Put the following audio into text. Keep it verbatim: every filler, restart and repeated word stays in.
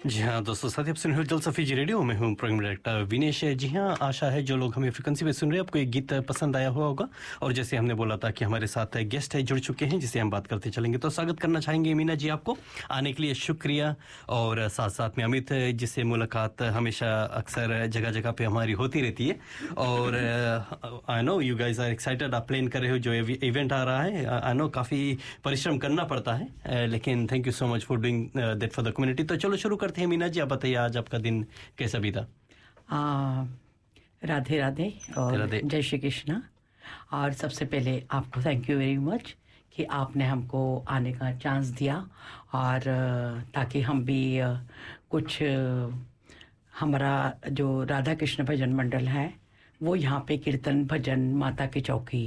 जी हाँ, दोस्तों साथी आप सुन रहे हो जलसफी रेडियो में हूँ प्रोग्राम डायरेक्टर विनेश। जी हाँ, आशा है जो लोग हमें फ्रिक्वेंसी पे सुन रहे हैं आपको एक गीत पसंद आया हुआ होगा। और जैसे हमने बोला था कि हमारे साथ गेस्ट है जुड़ चुके हैं जिससे हम बात करते चलेंगे, तो स्वागत करना चाहेंगे मीना जी आपको आने के लिए शुक्रिया। और साथ साथ में अमित जिससे मुलाकात हमेशा अक्सर जगह जगह पे हमारी होती रहती है। और I know you guys are excited, आप प्लान कर रहे हो जो इवेंट आ रहा है। आई नो काफ़ी परिश्रम करना पड़ता है, uh, लेकिन thank you so much for doing that for the community. तो चलो शुरू करते हैं मीना जी, आप बताइए आज आपका दिन कैसा बीता। आ, राधे राधे और राधे। जय श्री कृष्णा। और सबसे पहले आपको थैंक यू वेरी मच कि आपने हमको आने का चांस दिया, और ताकि हम भी कुछ हमारा जो राधा कृष्ण भजन मंडल है वो यहाँ पे कीर्तन भजन माता की चौकी